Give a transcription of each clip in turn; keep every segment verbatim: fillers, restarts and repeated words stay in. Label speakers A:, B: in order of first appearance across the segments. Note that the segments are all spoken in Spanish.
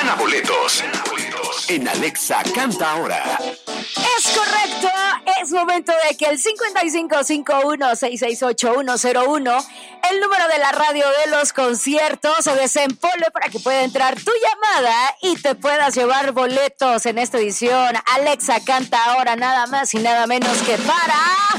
A: Gana boletos en Alexa Canta Ahora.
B: Es correcto, es momento de que el cincuenta y cinco cincuenta y uno sesenta y seis ochenta y uno cero uno, el número de la radio de los conciertos, se desempolve para que pueda entrar tu llamada y te puedas llevar boletos en esta edición. Alexa Canta Ahora, nada más y nada menos que para...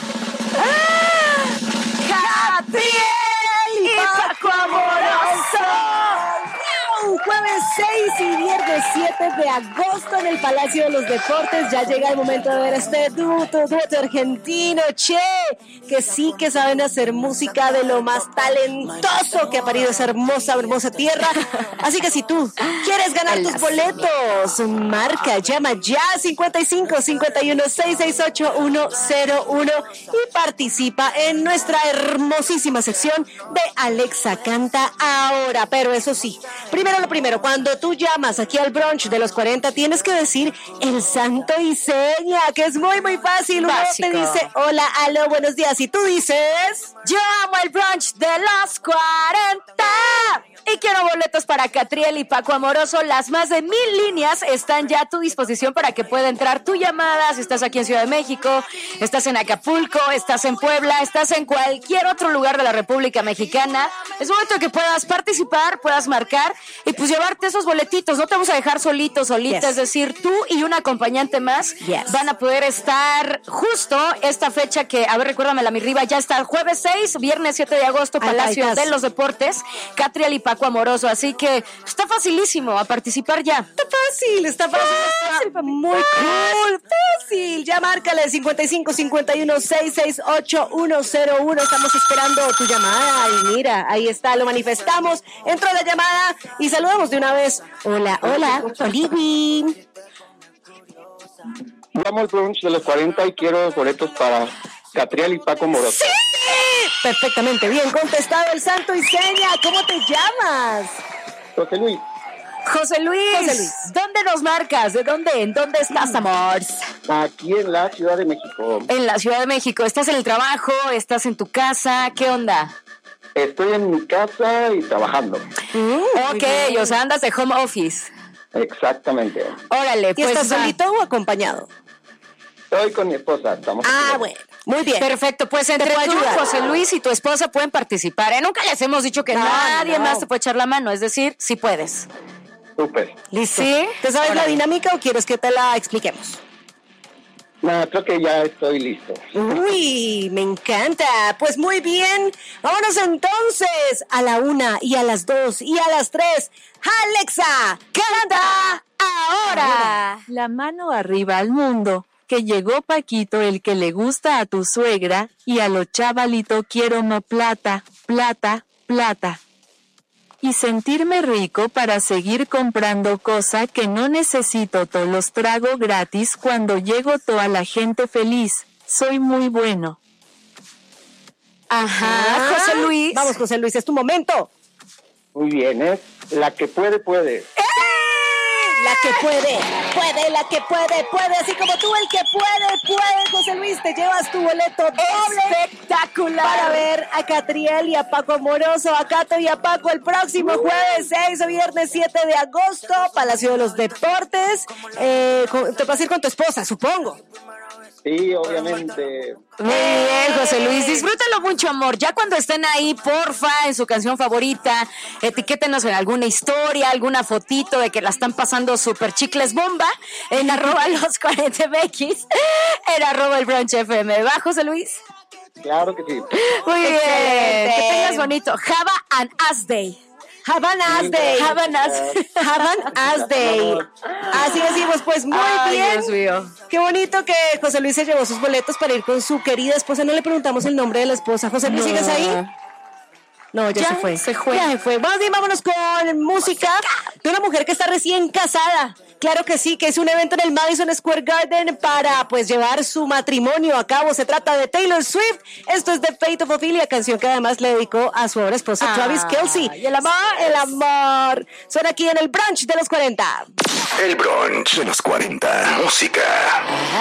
B: Catriel y Paco Amoroso.
C: Jueves seis y viernes siete de agosto en el Palacio de los Deportes. Ya llega el momento de ver este dueto, dueto argentino, che, que sí que saben hacer música de lo más talentoso que ha parido esa hermosa, hermosa tierra. Así que si tú quieres ganar tus boletos, marca, llama ya cincuenta y cinco cincuenta y uno sesenta y seis ochenta y uno cero uno y participa en nuestra hermosísima sección de Alexa Canta Ahora. Pero eso sí, primero lo primero, cuando tú llamas aquí al brunch de los cuarenta, tienes que decir el santo y seña, que es muy, muy fácil. Uno te dice, hola, aló, buenos días, y tú dices,
B: yo amo el brunch de los cuarenta. Y quiero boletos para Catriel y Paco Amoroso. Las más de mil líneas están ya a tu disposición para que pueda entrar tu llamada. Si estás aquí en Ciudad de México, estás en Acapulco, estás en Puebla, estás en cualquier otro lugar de la República Mexicana, es momento de que puedas participar, puedas marcar y pues llevarte esos boletitos. No te vamos a dejar solitos, solitas, yes. Es decir, tú y un acompañante más yes. van a poder estar justo esta fecha que, a ver, recuérdamela, mi Riva, ya está jueves seis, viernes siete de agosto, Palacio ay, ay, de los Deportes, Catriel y Paco Amoroso, así que está facilísimo a participar ya.
C: Está fácil, está fácil, fácil está muy, muy fácil. Ya márcale cincuenta y cinco cincuenta y uno sesenta y seis ochenta y uno cero uno. Estamos esperando tu llamada y mira, ahí está, lo manifestamos. Entró la llamada y saludamos de una vez. Hola, hola, Olivi.
D: Vamos al brunch de los cuarenta y quiero boletos para Catriel y Paco Amoroso.
C: ¡Sí! Perfectamente bien contestado el santo y seña. ¿Cómo te llamas?
D: José Luis.
B: José Luis. José Luis. ¿Dónde nos marcas? ¿De dónde? ¿En dónde estás, amor?
D: Aquí en la Ciudad de México.
B: En la Ciudad de México. ¿Estás en el trabajo? ¿Estás en tu casa? ¿Qué onda?
D: Estoy en mi casa y trabajando.
B: Uh, ok, o sea, andas de home office.
D: Exactamente.
B: Órale,
C: ¿Y
B: pues.
C: estás solito o acompañado?
D: Estoy con mi esposa. Estamos
C: ah, bueno. Muy bien.
B: Perfecto, pues entre tú, José Luis y tu esposa pueden participar. ¿eh? Nunca les hemos dicho que no, nadie no. más te puede echar la mano, es decir, sí puedes.
D: Súper.
C: ¿Listo? ¿Sí? ¿Te sabes Órale. la dinámica o quieres que te la expliquemos?
D: No, creo que ya estoy listo.
C: Uy, me encanta. Pues muy bien. Vámonos entonces a la una y a las dos y a las tres. Alexa, canta ahora.
E: La mano arriba al mundo. Que llegó Paquito, el que le gusta a tu suegra, y a lo chavalito quiero mo plata, plata, plata. Y sentirme rico para seguir comprando cosa que no necesito, to los trago gratis cuando llego toda la gente feliz. Soy muy bueno.
B: Ajá, ah, José Luis.
C: Vamos, José Luis, es tu momento.
D: Muy bien, ¿eh? La que puede, puede.
C: ¡Eh! La que puede, puede, la que puede, puede, así como tú, el que puede, puede, José Luis, te llevas tu boleto doble.
B: Espectacular.
C: Para ver a Catriel y a Paco Amoroso, a Cato y a Paco el próximo jueves seis o viernes siete de agosto, Palacio de los Deportes. Eh, te vas a ir con tu esposa, supongo.
D: Sí, obviamente.
B: Muy bien, José Luis, disfrútalo mucho, amor. Ya cuando estén ahí, porfa, en su canción favorita, etiquétenos en alguna historia, alguna fotito de que la están pasando super chicles bomba, en arroba los cuarenta M X, en arroba el brunch F M. ¿Va, José Luis?
D: Claro que sí.
B: Muy bien, que tengas bonito. Have an ass day.
C: Have an ass day.
B: Have an ass,
C: have an ass day. Así decimos, pues muy
B: Ay,
C: bien.
B: Dios mío.
C: Qué bonito que José Luis se llevó sus boletos para ir con su querida esposa. No le preguntamos el nombre de la esposa. José Luis, no. ¿Sigues ahí? No, ya, ya se fue.
B: Se fue.
C: Ya se fue. Vamos bien, vámonos con música de una mujer que está recién casada. Claro que sí, que es un evento en el Madison Square Garden para pues llevar su matrimonio a cabo. Se trata de Taylor Swift. Esto es The Fate of Ophelia, canción que además le dedicó a su ahora esposa ah, Travis Kelce.
B: Y el amor,
C: el amor. Suena aquí en el brunch de los cuarenta.
A: El brunch de los cuarenta. Música.